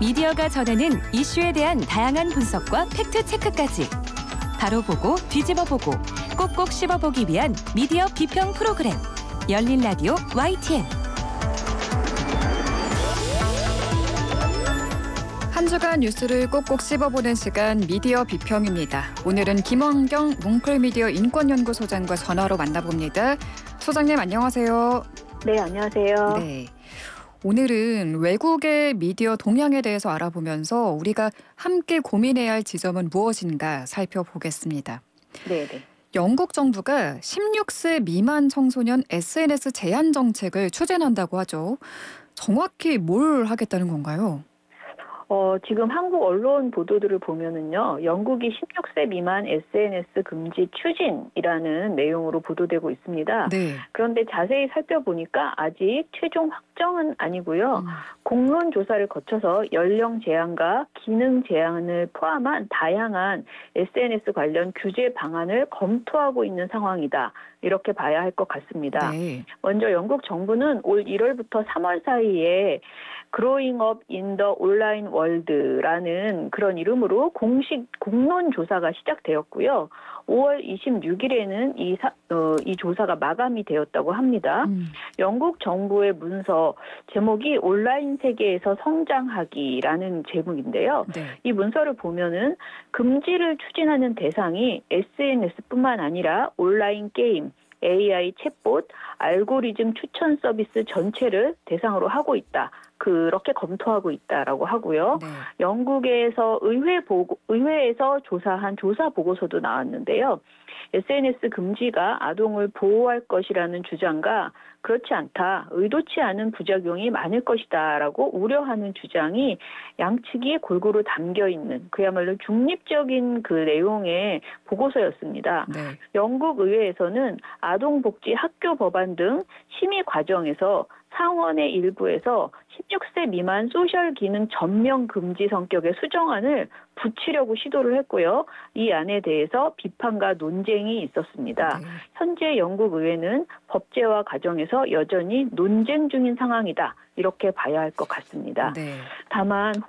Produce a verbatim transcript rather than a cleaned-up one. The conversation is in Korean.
미디어가 전하는 이슈에 대한 다양한 분석과 팩트체크까지 바로 보고 뒤집어 보고 꼭꼭 씹어보기 위한 미디어 비평 프로그램 열린 라디오 와이티엔. 한 주간 뉴스를 꼭꼭 씹어보는 시간 미디어 비평입니다. 오늘은 김원경 뭉클미디어 인권연구소장과 전화로 만나봅니다. 소장님 안녕하세요. 네, 안녕하세요. 네. 오늘은 외국의 미디어 동향에 대해서 알아보면서 우리가 함께 고민해야 할 지점은 무엇인가 살펴보겠습니다. 네, 네. 영국 정부가 십육 세 미만 청소년 에스엔에스 제한 정책을 추진한다고 하죠. 정확히 뭘 하겠다는 건가요? 어, 지금 한국 언론 보도들을 보면은요, 영국이 십육 세 미만 에스엔에스 금지 추진이라는 내용으로 보도되고 있습니다. 네. 그런데 자세히 살펴보니까 아직 최종 확정은 아니고요. 음. 공론 조사를 거쳐서 연령 제한과 기능 제한을 포함한 다양한 에스엔에스 관련 규제 방안을 검토하고 있는 상황이다. 이렇게 봐야 할 것 같습니다. 네. 먼저 영국 정부는 올 일월부터 삼월 사이에 Growing Up in the Online World라는 그런 이름으로 공식 공론 조사가 시작되었고요. 오월 이십육일에는 이, 사, 어, 이 조사가 마감이 되었다고 합니다. 음. 영국 정부의 문서 제목이 온라인 세계에서 성장하기라는 제목인데요. 네. 이 문서를 보면은 금지를 추진하는 대상이 에스엔에스뿐만 아니라 온라인 게임, 에이아이 챗봇, 알고리즘 추천 서비스 전체를 대상으로 하고 있다. 그렇게 검토하고 있다라고 하고요. 네. 영국에서 의회 보고, 의회에서 조사한 조사 보고서도 나왔는데요. 에스엔에스 금지가 아동을 보호할 것이라는 주장과 그렇지 않다, 의도치 않은 부작용이 많을 것이다라고 우려하는 주장이 양측이 골고루 담겨 있는 그야말로 중립적인 그 내용의 보고서였습니다. 네. 영국 의회에서는 아동복지 학교 법안 등 심의 과정에서 상원의 일부에서 십육 세 미만 소셜 기능 전면 금지 성격의 수정안을 붙이려고 시도를 했고요. 이 안에 대해서 비판과 논쟁이 있었습니다. 네. 현재 영국 의회는 법제화 과정에서 여전히 논쟁 중인 상황이다. 이렇게 봐야 할 것 같습니다. 네. 다만